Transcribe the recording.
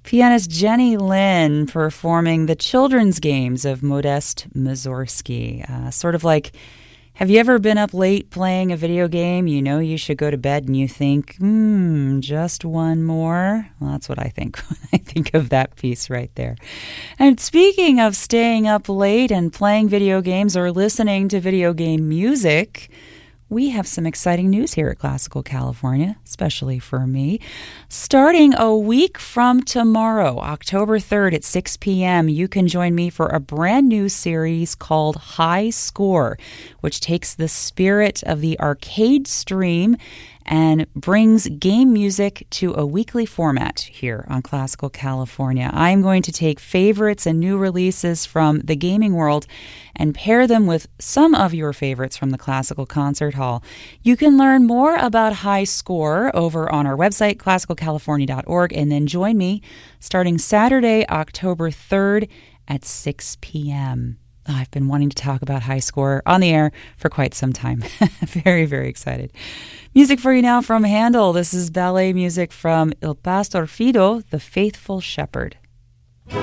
Pianist Jenny Lin performing the children's games of Modest Mussorgsky. Sort of like, have you ever been up late playing a video game? You know you should go to bed and you think, just one more? Well, that's what I think when I think of that piece right there. And speaking of staying up late and playing video games or listening to video game music, we have some exciting news here at Classical California, especially for me. Starting a week from tomorrow, October 3rd at 6 p.m., you can join me for a brand new series called High Score, which takes the spirit of the arcade stream and brings game music to a weekly format here on Classical California. I'm going to take favorites and new releases from the gaming world and pair them with some of your favorites from the Classical Concert Hall. You can learn more about High Score over on our website, classicalcalifornia.org, and then join me starting Saturday, October 3rd at 6 p.m. I've been wanting to talk about High Score on the air for quite some time. Very, very excited. Music for you now from Handel. This is ballet music from Il Pastor Fido, the Faithful Shepherd.